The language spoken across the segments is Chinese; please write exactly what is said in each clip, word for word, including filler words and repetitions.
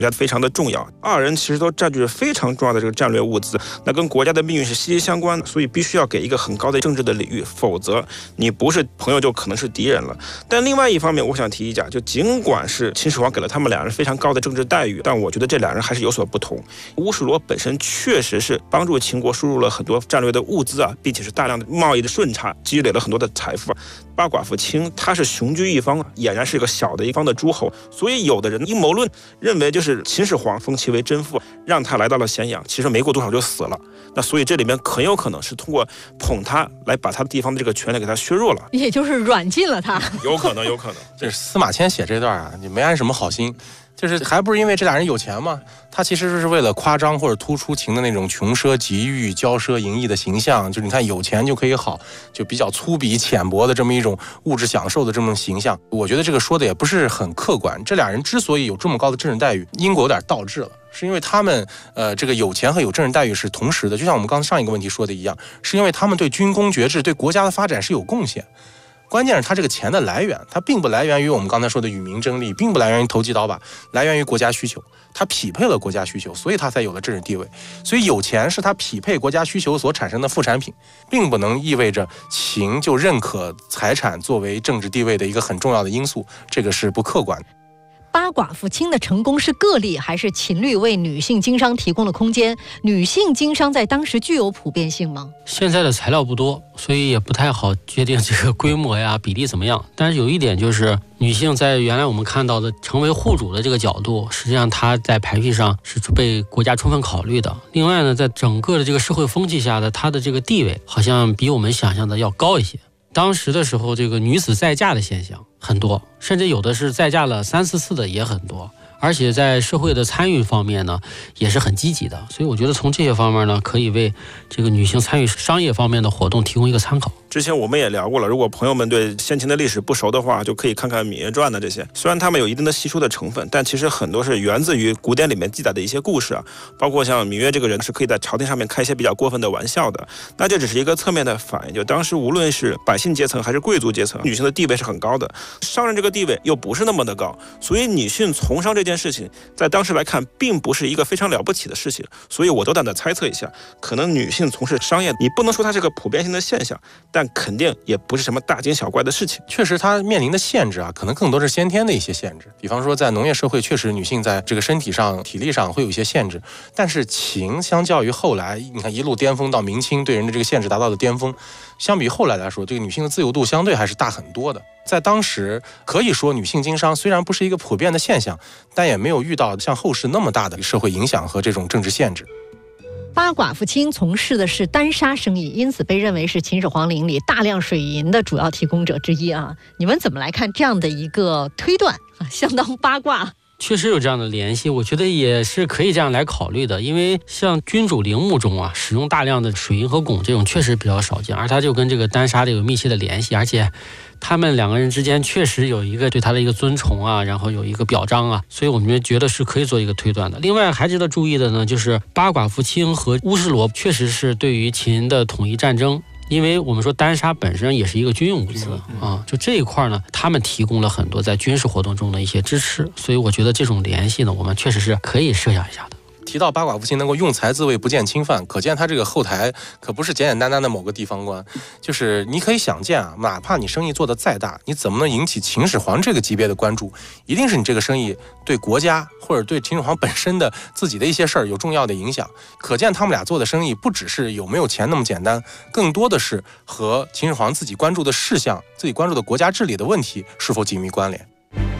非常的重要，二人其实都占据着非常重要的这个战略物资，那跟国家的命运是息息相关的，所以必须要给一个很高的政治的礼遇，否则你不是朋友就可能是敌人了。但另外一方面，我想提一下，就尽管是秦始皇给了他们两人非常高的政治待遇，但我觉得这两人还是有所不同。乌士罗本身确实是帮助秦国输入了很多战略的物资啊，并且是大量的贸易的顺差，积累了很多的财富。八寡妇卿他是雄居一方，俨然是一个小的一方的诸侯，所以有的人阴谋论认为就是秦始皇封其为真父，让他来到了咸阳，其实没过多少就死了。那所以这里面很有可能是通过捧他来把他地方的这个权力给他削弱了， 也就是软禁了他。 有可能，有可能。 就是司马迁写这段啊，你没安什么好心。就是还不是因为这俩人有钱吗？他其实是为了夸张或者突出秦的那种穷奢极欲、骄奢淫逸的形象。就是你看有钱就可以好，就比较粗鄙浅薄的这么一种物质享受的这么形象。我觉得这个说的也不是很客观。这俩人之所以有这么高的政治待遇，因果有点倒置了，是因为他们呃这个有钱和有政治待遇是同时的。就像我们刚上一个问题说的一样，是因为他们对军功爵制、对国家的发展是有贡献。关键是他这个钱的来源，它并不来源于我们刚才说的与民争利，并不来源于投机倒把，来源于国家需求。他匹配了国家需求，所以他才有了政治地位。所以有钱是他匹配国家需求所产生的副产品，并不能意味着秦就认可财产作为政治地位的一个很重要的因素，这个是不客观的。 八寡妇卿的成功是个例，还是秦律为女性经商提供了空间？女性经商在当时具有普遍性吗？ 现在的材料不多，所以也不太好决定这个规模呀、比例怎么样。但是有一点就是，女性在原来我们看到的成为户主的这个角度，实际上她在排序上是被国家充分考虑的。另外呢，在整个的这个社会风气下的她的这个地位，好像比我们想象的要高一些。当时的时候，这个女子再嫁的现象很多，甚至有的是再嫁了三四次的也很多，而且在社会的参与方面呢，也是很积极的。所以我觉得从这些方面呢，可以为这个女性参与商业方面的活动提供一个参考。 之前我们也聊过了，如果朋友们对先秦的历史不熟的话，就可以看看《芈月传》的这些。虽然他们有一定的戏说的成分，但其实很多是源自于古典里面记载的一些故事啊，包括像芈月这个人是可以在朝廷上面开一些比较过分的玩笑的。那这只是一个侧面的反应，就当时无论是百姓阶层还是贵族阶层，女性的地位是很高的，商人这个地位又不是那么的高，所以女性从商这件事情在当时来看并不是一个非常了不起的事情。所以我斗胆的猜测一下，可能女性从事商业，你不能说它是个普遍性的现象，但肯定也不是什么大惊小怪的事情。 确实它面临的限制啊，可能更多是先天的一些限制。比方说在农业社会，确实女性在这个身体上体力上会有一些限制，但是秦相较于后来你看一路巅峰到明清对人的这个限制达到了巅峰，相比后来来说，这个女性的自由度相对还是大很多的。在当时可以说女性经商虽然不是一个普遍的现象，但也没有遇到像后世那么大的社会影响和这种政治限制。 八寡妇卿从事的是单纱生意，因此被认为是秦始皇陵里大量水银的主要提供者之一啊。你们怎么来看这样的一个推断啊？相当八卦。 确实有这样的联系，我觉得也是可以这样来考虑的。因为像君主陵墓中啊，使用大量的水银和汞这种确实比较少见，而它就跟这个单纱这有密切的联系，而且他们两个人之间确实有一个对他的一个尊崇啊，然后有一个表彰啊，所以我们觉得是可以做一个推断的。另外还值得注意的呢，就是八寡妇卿和乌士罗确实是对于秦的统一战争，因为我们说单纱本身也是一个军用物资啊，就这一块呢，他们提供了很多在军事活动中的一些支持，所以我觉得这种联系呢，我们确实是可以设想一下的。 提到八寡妇卿能够用才自卫不见侵犯，可见他这个后台可不是简简单单的某个地方官。就是你可以想见啊，哪怕你生意做得再大，你怎么能引起秦始皇这个级别的关注？一定是你这个生意对国家或者对秦始皇本身的自己的一些事儿有重要的影响。可见他们俩做的生意不只是有没有钱那么简单，更多的是和秦始皇自己关注的事项、自己关注的国家治理的问题是否紧密关联。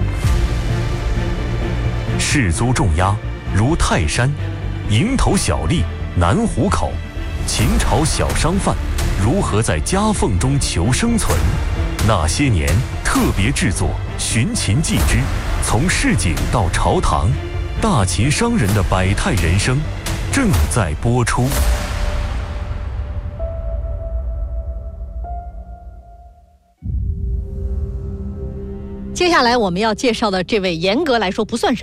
士族重压如泰山，蝇头小利难糊口。秦朝小商贩如何在夹缝中求生存？那些年特别制作《寻秦记之从市井到朝堂，大秦商人的百态人生》正在播出。 接下来我们要介绍的这位，严格来说不算商人，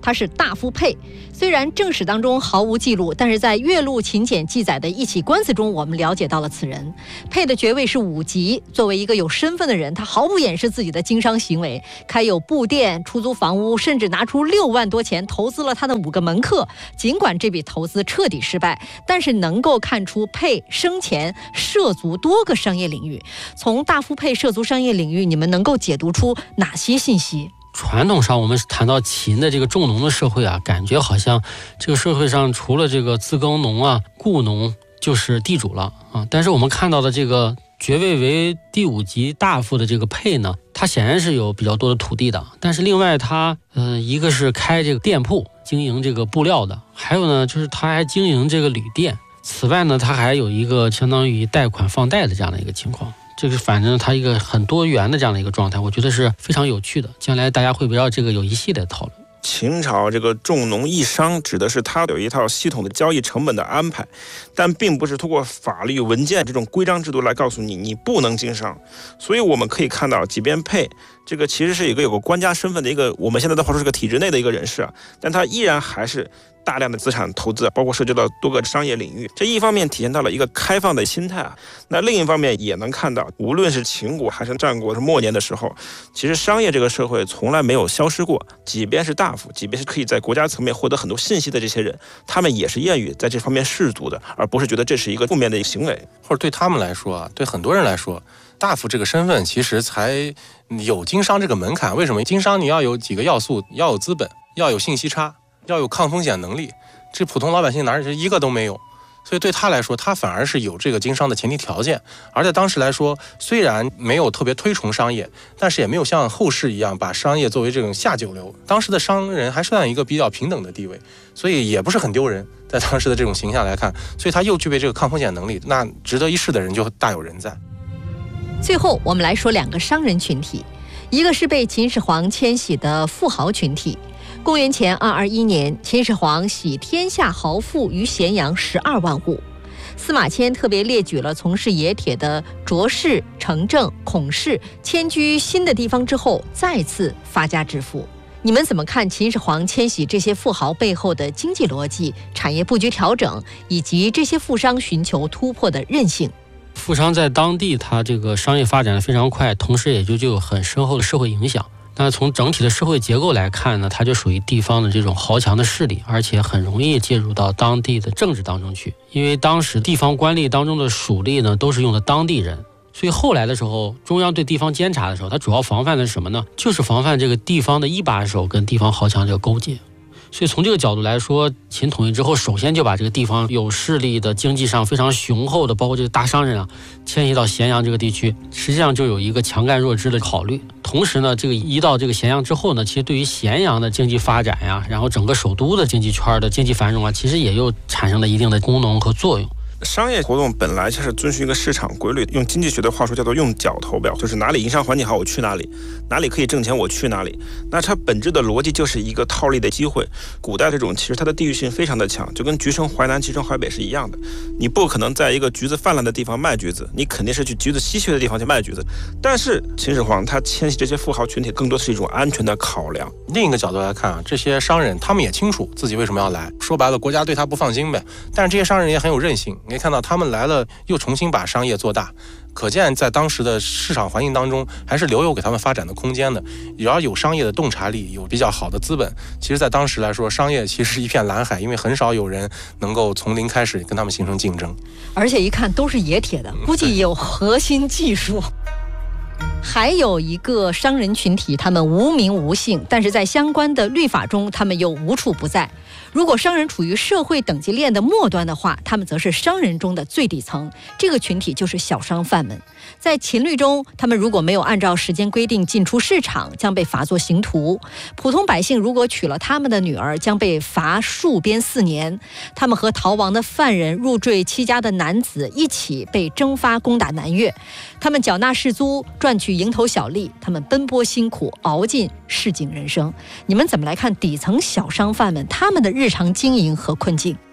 他是大夫沛。虽然正史当中毫无记录，但是在岳麓秦简记载的一起官司中，我们了解到了此人。沛的爵位是五级，作为一个有身份的人，他毫不掩饰自己的经商行为，开有布店、出租房屋，甚至拿出六万多钱投资了他的五个门客。尽管这笔投资彻底失败，但是能够看出沛生前涉足多个商业领域。从大夫沛涉足商业领域，你们能够解读出哪些信息？ 传统上我们谈到秦的这个重农的社会啊，感觉好像这个社会上除了这个自耕农啊、雇农就是地主了啊。但是我们看到的这个爵位为第五级大夫的这个沛呢，他显然是有比较多的土地的，但是另外他呃一个是开这个店铺经营这个布料的，还有呢就是他还经营这个旅店。此外呢，他还有一个相当于贷款放贷的这样的一个情况。这个反正它一个很多元的这样的一个状态，我觉得是非常有趣的。将来大家会围绕这个有一系列的讨论。 秦朝这个重农抑商指的是它有一套系统的交易成本的安排，但并不是通过法律文件这种规章制度来告诉你你不能经商。所以我们可以看到，即便沛这个其实是一个有个官家身份的一个，我们现在的话说是个体制内的一个人士啊，但他依然还是大量的资产投资，包括涉及到多个商业领域。这一方面体现到了一个开放的心态啊，那另一方面也能看到，无论是秦国还是战国是末年的时候，其实商业这个社会从来没有消失过。即便是大夫，即便是可以在国家层面获得很多信息的这些人，他们也是愿意在这方面士足的，而不是觉得这是一个负面的行为。 或者对他们来说啊，对很多人来说，大夫这个身份其实才有经商这个门槛。为什么？经商你要有几个要素，要有资本，要有信息差，要有抗风险能力，这普通老百姓哪是一个都没有。所以对他来说，他反而是有这个经商的前提条件。而在当时来说，虽然没有特别推崇商业，但是也没有像后世一样把商业作为这种下九流。当时的商人还算一个比较平等的地位，所以也不是很丢人。在当时的这种形象来看，所以他又具备这个抗风险能力，那值得一试的人就大有人在。 最后我们来说两个商人群体，一个是被秦始皇迁徙的富豪群体。公元前二二一年，秦始皇徙天下豪富于咸阳十二万户。司马迁特别列举了从事冶铁的卓氏、程正、孔氏迁居新的地方之后，再次发家致富。你们怎么看秦始皇迁徙这些富豪背后的经济逻辑、产业布局调整，以及这些富商寻求突破的韧性？ 富商在当地，他这个商业发展的非常快，同时也就就有很深厚的社会影响。那从整体的社会结构来看呢，它就属于地方的这种豪强的势力，而且很容易介入到当地的政治当中去。因为当时地方官吏当中的属吏呢，都是用的当地人，所以后来的时候，中央对地方监察的时候，它主要防范的是什么呢？就是防范这个地方的一把手跟地方豪强这个勾结。所以从这个角度来说，秦统一之后，首先就把这个地方有势力的、经济上非常雄厚的，包括这个大商人啊，迁移到咸阳这个地区，实际上就有一个强干弱枝的考虑。同时呢，这个移到这个咸阳之后呢，其实对于咸阳的经济发展呀，然后整个首都的经济圈的经济繁荣啊，其实也又产生了一定的功能和作用。 商业活动本来就是遵循一个市场规律，用经济学的话说叫做用脚投标，就是哪里营商环境好我去哪里，哪里可以挣钱我去哪里。那它本质的逻辑就是一个套利的机会。古代这种其实它的地域性非常的强，就跟橘生淮南橘生淮北是一样的。你不可能在一个橘子泛滥的地方卖橘子，你肯定是去橘子稀缺的地方去卖橘子。但是秦始皇他迁徙这些富豪群体更多是一种安全的考量。 另一个角度来看啊，这些商人他们也清楚自己为什么要来，说白了国家对他不放心呗。但是这些商人也很有韧性，你可以看到他们来了又重新把商业做大，可见在当时的市场环境当中还是留有给他们发展的空间的。只要有商业的洞察力，有比较好的资本，其实在当时来说，商业其实是一片蓝海，因为很少有人能够从零开始跟他们形成竞争。 而且一看都是冶铁的，估计有核心技术。还有一个商人群体，他们无名无姓，但是在相关的律法中，他们又无处不在。如果商人处于社会等级链的末端的话，他们则是商人中的最底层，这个群体就是小商贩们。在秦律中，他们如果没有按照时间规定进出市场，将被罚作刑徒。普通百姓如果娶了他们的女儿，将被罚戍边四年。他们和逃亡的犯人、入赘戚家的男子一起被征发攻打南越。他们缴纳士租，赚取蝇头小利，他们奔波辛苦，熬尽市井人生。你们怎么来看底层小商贩们他们的日常经营和困境？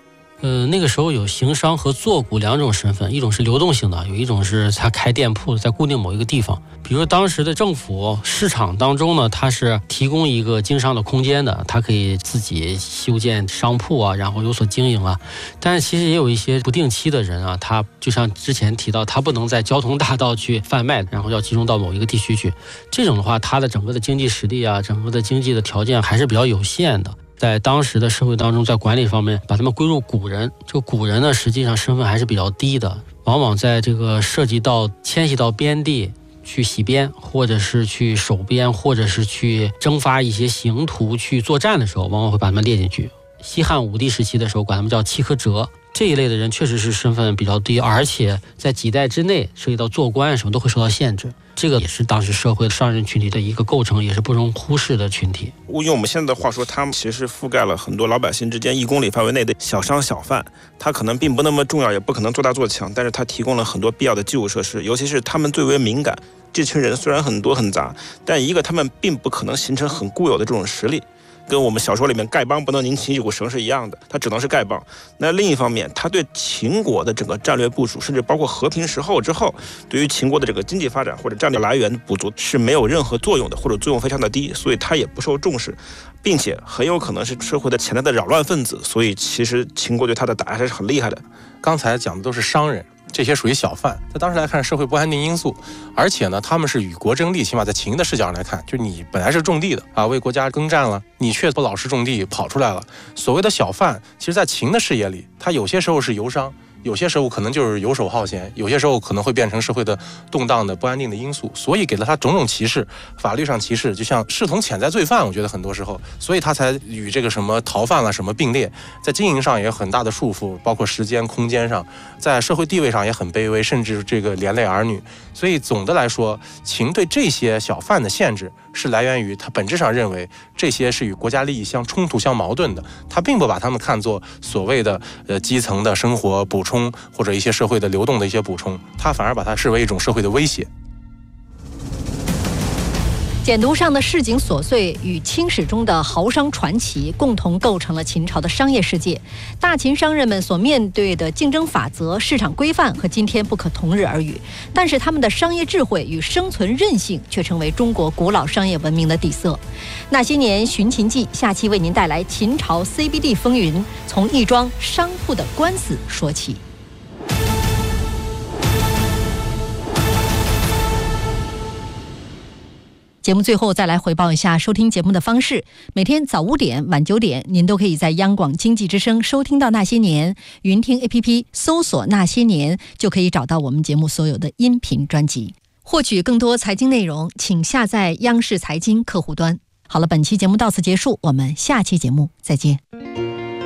呃，那个时候有行商和做股两种身份，一种是流动性的，有一种是他开店铺在固定某一个地方。比如当时的政府市场当中呢，它是提供一个经商的空间的，它可以自己修建商铺啊，然后有所经营啊。但是其实也有一些不定期的人啊，他就像之前提到，他不能在交通大道去贩卖，然后要集中到某一个地区去。这种的话，他的整个的经济实力啊，整个的经济的条件还是比较有限的。在当时的社会当中，在管理方面把他们归入古人，这个古人呢实际上身份还是比较低的，往往在这个涉及到迁徙到边地去洗边，或者是去守边，或者是去征发一些刑徒去作战的时候，往往会把他们列进去。西汉武帝时期的时候管他们叫契科折，这一类的人确实是身份比较低，而且在几代之内涉及到做官什么都会受到限制，这个也是当时社会上人群体的一个构成，也是不容忽视的群体。 用我们现在的话说，他们其实覆盖了很多老百姓之间一公里范围内的小商小贩，他可能并不那么重要，也不可能做大做强，但是他提供了很多必要的基础设施，尤其是他们最为敏感。这群人虽然很多很杂，但一个他们并不可能形成很固有的这种实力，跟我们小说里面丐帮不能拧起一股绳是一样的，它只能是丐帮。那另一方面，它对秦国的整个战略部署，甚至包括和平时候之后，对于秦国的这个经济发展或者战略来源补足是没有任何作用的，或者作用非常的低，所以它也不受重视，并且很有可能是社会的潜在的扰乱分子，所以其实秦国对他的打压还是很厉害的。 刚才讲的都是商人，这些属于小贩，在当时来看社会不安定因素，而且呢他们是与国争利，起码在秦的视角上来看，就是你本来是种地的啊，为国家耕战了，你却不老实种地跑出来了。所谓的小贩，其实在秦的视野里，他有些时候是游商，有些时候可能就是游手好闲，有些时候可能会变成社会的动荡的不安定的因素，所以给了他种种歧视，法律上歧视，就像视同潜在罪犯，我觉得很多时候，所以他才与这个什么逃犯了什么并列，在经营上也有很大的束缚，包括时间空间上，在社会地位上也很卑微，甚至这个连累儿女。所以总的来说，秦对这些小贩的限制是来源于他本质上认为这些是与国家利益相冲突相矛盾的，他并不把他们看作所谓的呃基层的生活补充或者一些社会的流动的一些补充，他反而把它视为一种社会的威胁。 简读上的市井琐碎与清史中的豪商传奇共同构成了秦朝的商业世界。大秦商人们所面对的竞争法则、市场规范和今天不可同日而语，但是他们的商业智慧与生存韧性却成为中国古老商业文明的底色。那些年寻秦记下期为您带来秦朝 C B D 风云，从一桩商铺的官司说起。节目最后再来回报一下收听节目的方式，每天早五点晚九点您都可以在央广经济之声收听到那些年，云听 A P P 搜索那些年就可以找到我们节目所有的音频专辑。获取更多财经内容请下载央视财经客户端。好了，本期节目到此结束，我们下期节目再见。